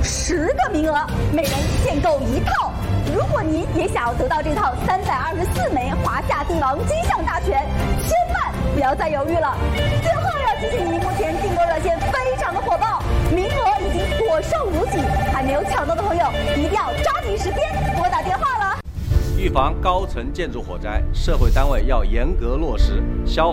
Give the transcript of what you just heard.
10个名额，每人限购1套。如果您也想要得到这套324枚华夏帝王金像大全，千万不要再犹豫了。最后要提醒您，目前订购热线非常的火爆，名额已经所剩无几，还没有抢到的朋友一定要抓紧时间拨打电话了。 预防高层建筑火灾，社会单位要严格落实消